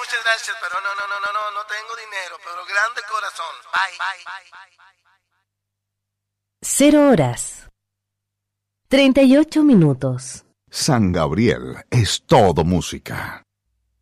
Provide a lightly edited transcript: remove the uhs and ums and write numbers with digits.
muchas gracias, pero no tengo dinero, pero grande corazón. Bye. 0:38. San Gabriel es todo música.